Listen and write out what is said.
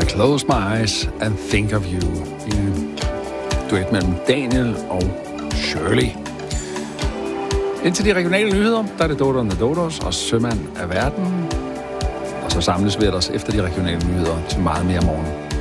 I close my eyes and think of you. En duet mellem Daniel og Shirley. Indtil de regionale nyheder, der er det Dodo and the Dodos og Sømand af verden. Og så samles vi ellers efter de regionale nyheder til meget mere morgen.